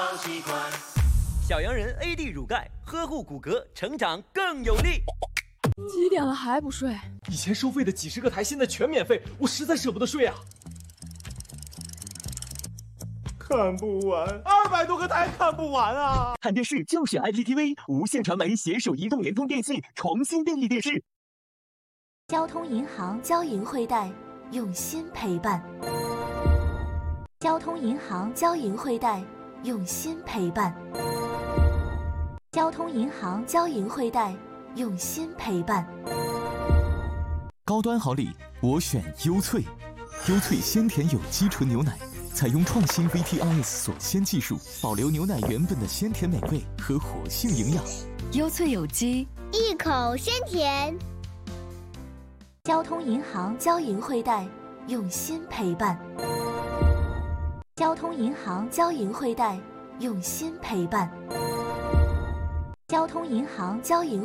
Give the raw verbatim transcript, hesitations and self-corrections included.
好习惯。 小羊人 A D 乳钙，呵护骨骼，成长更有力。 几点了还不睡？ 以前收费的几十个台现在全免费，我实在舍不得睡啊。看不完，二百多个台看不完啊！ 看电视就选 I P T V， 无线传媒携手移动、联通、电信重新定义电视。 交通银行交银汇贷，用心陪伴。交通银行交银汇贷，用心陪伴。交通银行交银汇贷，用心陪伴。 高端好礼，我选优萃。优萃鲜甜有机纯牛奶，采用创新 V T I S 锁鲜技术，保留牛奶原本的鲜甜美味和活性营养。 优萃有机， 一口鲜甜。 交通银行交银汇贷，用心陪伴。交通银行交银汇贷，用心陪伴。交通银行交银